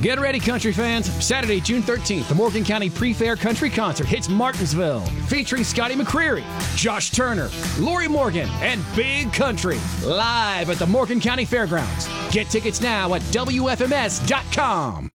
Get ready, country fans. Saturday, June 13th, the Morgan County Pre-Fair Country Concert hits Martinsville, featuring Scotty McCreery, Josh Turner, Lori Morgan, and Big Country, live at the Morgan County Fairgrounds. Get tickets now at WFMS.com.